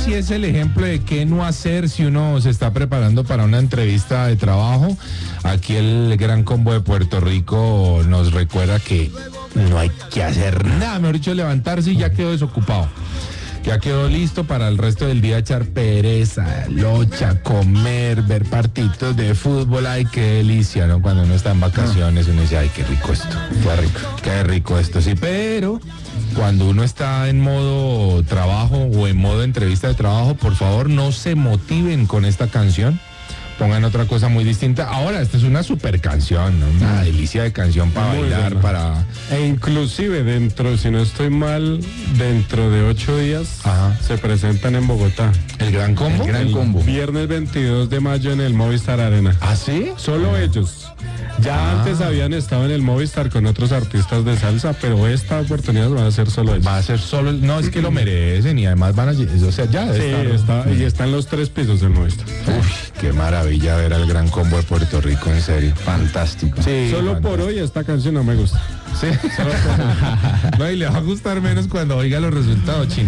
sí es el ejemplo de qué no hacer si uno se está preparando para una entrevista de trabajo. Aquí el Gran Combo de Puerto Rico nos recuerda que no hay que hacer nada, mejor dicho, levantarse y ya quedó desocupado. Ya quedó listo para el resto del día echar pereza, locha, comer, ver partidos de fútbol. Ay, qué delicia, ¿no? Cuando uno está en vacaciones, uno dice, ay, qué rico esto. Qué rico esto, sí. Pero cuando uno está en modo trabajo o en modo entrevista de trabajo, por favor, no se motiven con esta canción. Pongan otra cosa muy distinta. Ahora, esta es una super canción, ¿no? Una delicia de canción para muy bailar, buena. para... E inclusive si no estoy mal, dentro de 8 días se presentan en Bogotá. ¿El Gran Combo? El Gran Combo. Viernes 22 de mayo en el Movistar Arena. ¿Ah, sí? Solo ellos. Ya antes habían estado en el Movistar con otros artistas de salsa, pero esta oportunidad va a ser solo ellos. Va a ser solo... No, es que lo merecen y además van a... O sea, ya Y están los 3 pisos del Movistar. Uf, qué maravilla ver al Gran Combo de Puerto Rico, en serio. Fantástico. Sí, Solo por hoy esta canción no me gusta. Sí. No, y le va a gustar menos cuando oiga los resultados, Chino.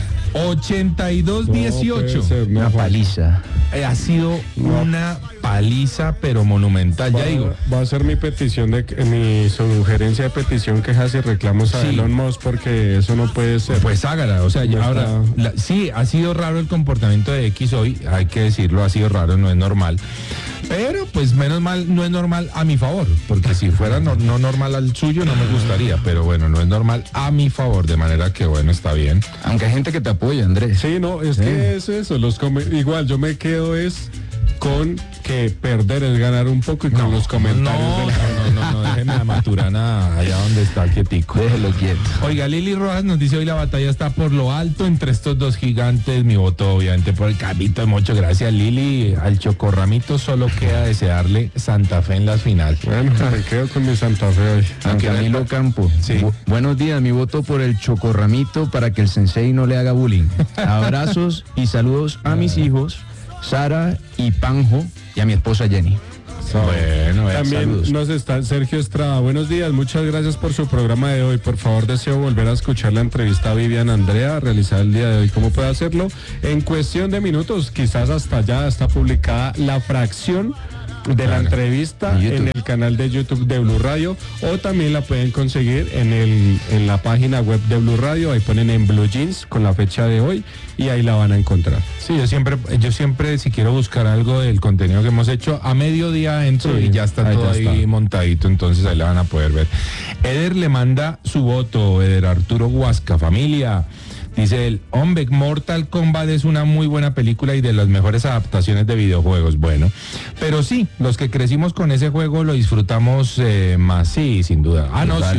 82-18. Una paliza. Ha sido una paliza, pero monumental. Ya digo. Va a ser mi petición, mi sugerencia de petición, quejas y reclamos a Sí. Elon Musk, porque eso no puede ser. Pues hágala, o sea, ya No ahora, sí, ha sido raro el comportamiento de X hoy, hay que decirlo, ha sido raro, no es normal. Pero, pues, menos mal, no es normal a mi favor, porque si fuera no normal al suyo, no me gustaría, pero bueno, no es normal a mi favor, de manera que, bueno, está bien. Aunque hay gente que te apoya, Andrés. Sí, no, es que es eso. Igual yo me quedo con que perder es ganar un poco y con los comentarios de la... No, déjeme a Maturana allá donde está quietico. Déjelo quieto. Oiga, Lili Rojas nos dice hoy la batalla está por lo alto entre estos dos gigantes. Mi voto obviamente por el Camito. Muchas gracias, Lili. Al Chocorramito solo queda desearle Santa Fe en las finales. Bueno, me quedo con mi Santa Fe hoy. San Camilo Campo. Sí. Buenos días, mi voto por el Chocorramito para que el sensei no le haga bullying. Abrazos y saludos a mis hijos, Sara y Panjo, y a mi esposa Jenny. Bueno, también saludos. nos está Sergio Estrada. Buenos días, muchas gracias por su programa de hoy. Por favor, deseo volver a escuchar la entrevista a Vivian Andrea realizada el día de hoy. ¿Cómo puede hacerlo? En cuestión de minutos, quizás hasta ya está publicada la fracción de la entrevista en el canal de YouTube de Blue Radio, o también la pueden conseguir en la página web de Blue Radio. Ahí ponen en Blue Jeans con la fecha de hoy y ahí la van a encontrar. Sí, yo siempre si quiero buscar algo del contenido que hemos hecho, a mediodía entro y ya está todo ahí montadito, entonces ahí la van a poder ver. Eder le manda su voto, Eder Arturo Huasca, familia. Dice él, hombre, Mortal Kombat es una muy buena película y de las mejores adaptaciones de videojuegos. Bueno, pero sí, los que crecimos con ese juego lo disfrutamos más, sí, sin duda.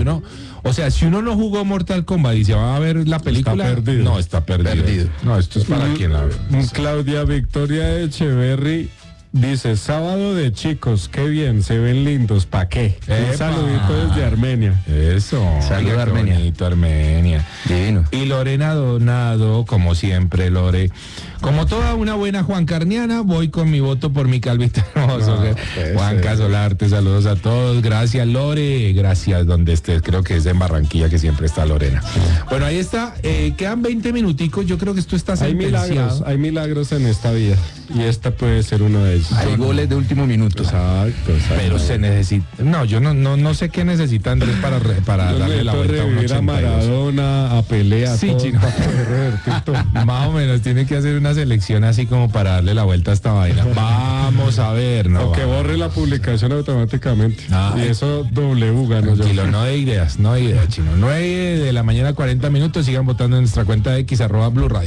Si uno no jugó Mortal Kombat y se va a ver la película, está perdido. No, está perdido. No, esto es para quien la ve. Claudia Victoria Echeverry dice, sábado de chicos, qué bien, se ven lindos, ¿pa' qué? Un saludito desde Armenia. Eso. Saludos, Armenia. Bonito, Armenia. Divino. Y Lorena Donado, como siempre, Lore. Como toda una buena juancarniana, voy con mi voto por mi calvito hermoso. Juan Casolarte, saludos a todos. Gracias, Lore. Gracias donde estés. Creo que es en Barranquilla que siempre está Lorena. Bueno, ahí está. Quedan 20 minuticos. Yo creo que esto está sentenciado. Hay milagros en esta vida. Y esta puede ser uno de ellos. Hay goles de último minuto. Exacto. Pero se necesita. No, yo no sé qué necesita Andrés para darle la vuelta a un 82. A Maradona, a Pelé, Sí, todo, Chino. para poder revertir todo. Más o menos, tiene que hacer una selección así como para darle la vuelta a esta vaina. Vamos a ver, ¿no? O que borre la publicación automáticamente. Y eso W ganó yo. Tranquilo, no de ideas, Chino. 9 de la mañana, 40 minutos. Sigan votando en nuestra cuenta de X @Blue Radio.